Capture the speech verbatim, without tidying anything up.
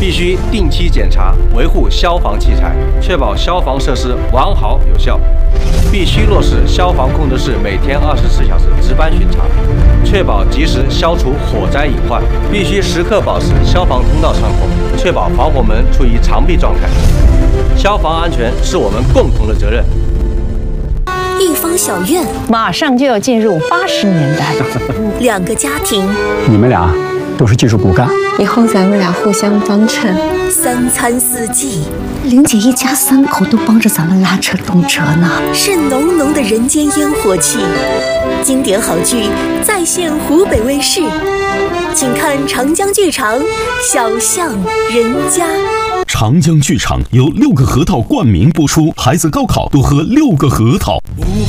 必须定期检查，维护消防器材，确保消防设施完好有效。必须落实消防控制室每天二十四小时值班巡查，确保及时消除火灾隐患。必须时刻保持消防通道畅通，确保防火门处于常闭状态。消防安全是我们共同的责任。 一方小院， 马上就要进入八十年代， 两个家庭， 你们俩都是技术骨干， 以后咱们俩互相帮衬。 三餐四季， 玲姐一家三口都帮着咱们拉扯动辄呢， 是浓浓的人间烟火气。经典好剧再现湖北卫视，请看长江剧场《小巷人家》。 长江剧场由六个核桃冠名播出，孩子高考多喝六个核桃。 无